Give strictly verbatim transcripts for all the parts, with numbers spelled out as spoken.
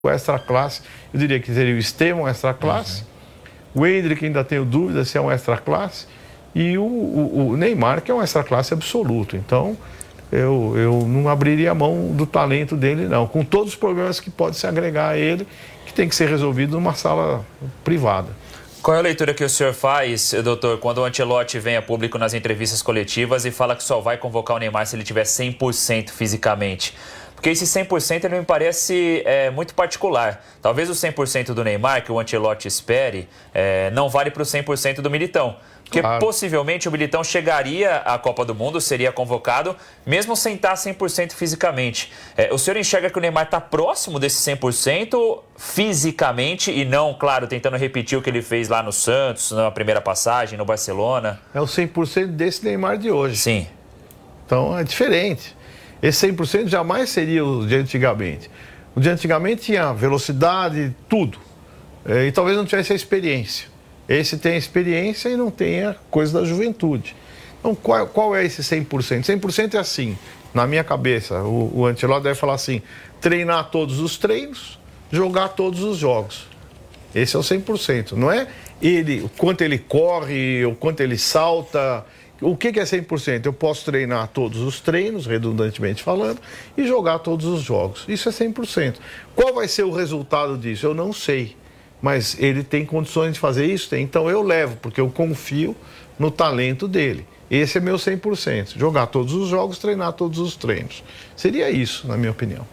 O extra classe, eu diria que seria o extremo extra classe. Uhum. O Endrick ainda tenho dúvida se é um extra classe. E o, o, o Neymar, que é um extra classe absoluto. Então, eu, eu não abriria a mão do talento dele, não. Com todos os problemas que pode se agregar a ele, que tem que ser resolvido numa sala privada. Qual é a leitura que o senhor faz, doutor, quando o Ancelotti vem a público nas entrevistas coletivas e fala que só vai convocar o Neymar se ele tiver cem por cento fisicamente? Porque esse cem por cento ele me parece é, muito particular. Talvez o cem por cento do Neymar, que o Ancelotti espere, é, não vale para o cem por cento do Militão. Porque claro, possivelmente o Militão chegaria à Copa do Mundo, seria convocado, mesmo sem estar cem por cento fisicamente. É, o senhor enxerga que o Neymar está próximo desse cem por cento fisicamente e não, claro, tentando repetir o que ele fez lá no Santos, na primeira passagem, no Barcelona? É o cem por cento desse Neymar de hoje. Sim. Então é diferente. Esse cem por cento jamais seria o de antigamente. O de antigamente tinha velocidade, tudo. É, e talvez não tivesse a experiência. Esse tem a experiência e não tem a coisa da juventude. Então, qual, qual é esse cem por cento? cem por cento é assim, na minha cabeça. O, o Ancelotti deve falar assim, treinar todos os treinos, jogar todos os jogos. Esse é o cem por cento. Não é ele, o quanto ele corre, o quanto ele salta. O que é cem por cento? Eu posso treinar todos os treinos, redundantemente falando, e jogar todos os jogos. Isso é cem por cento. Qual vai ser o resultado disso? Eu não sei. Mas ele tem condições de fazer isso? Tem. Então eu levo, porque eu confio no talento dele. Esse é meu cem por cento. Jogar todos os jogos, treinar todos os treinos. Seria isso, na minha opinião.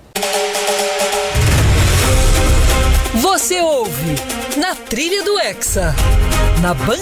Você ouve Na Trilha do Hexa, na Band